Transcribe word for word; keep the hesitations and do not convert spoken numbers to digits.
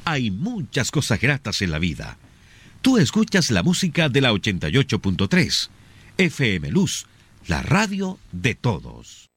Hay muchas cosas gratas en la vida. Tú escuchas la música de la ochenta y ocho punto tres, F M Luz, la radio de todos.